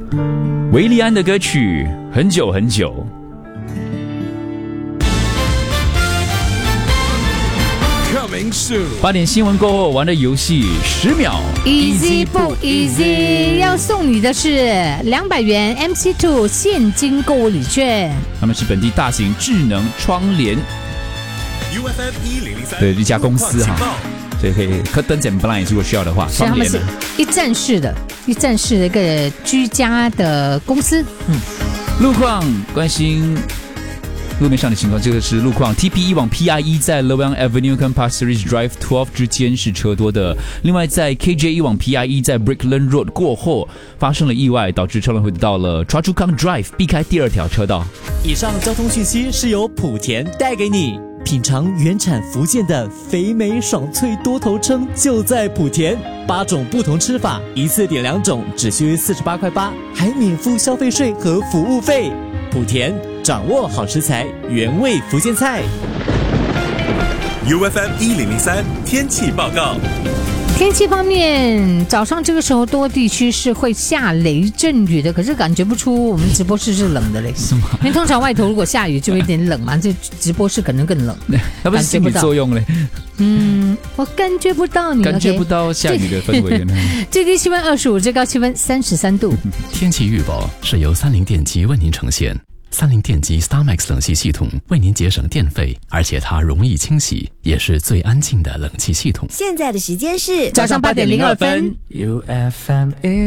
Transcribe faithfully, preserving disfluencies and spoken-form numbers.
维利安的歌曲《很久很久》。八点新闻过后玩的游戏十秒 Easy 不 Easy？ 要送你的是两百元 M C 二 现金购物礼券。 他们是本地大型智能窗帘的一家公司哈，所以可以 curtain and blinds 如果需要的话， 所以他们是一站式的、一站式的一个居家的公司。嗯， 路况关心。路面上的情况，这个是路况 T P 一往 P I E 在 Loyang Avenue 跟 Pasir Ris Drive 十二之间是车多的。另外在 K J 一往 P I E 在 Brickland Road 过后发生了意外，导致车辆回到了 Choa Chu Kang Drive 避开第二条车道。 以上交通讯息是由莆田带给你，品尝原产福建的肥美爽脆多头称就在莆田，八种不同吃法，一次点两种只需四十八块八，还免付消费税和服务费。莆田掌握好食材，原味福建菜。 U F M 一零零三天气报告。 天气方面，早上这个时候多地区是会下雷阵雨的，可是感觉不出我们直播室是冷的嘞。 是吗？ 因为通常外头如果下雨就有点冷嘛，这直播室可能更冷。 它不是心理作用嘞。 嗯，我感觉不到你， 感觉不到下雨的氛围。 最低气温二十五，最高气温三十三度。 天气预报是由三菱电机为您呈现。三菱电机 StarMax 冷气系统为您节省电费，而且它容易清洗，也是最安静的冷气系统。 现在的时间是早上八点零二分。 U F M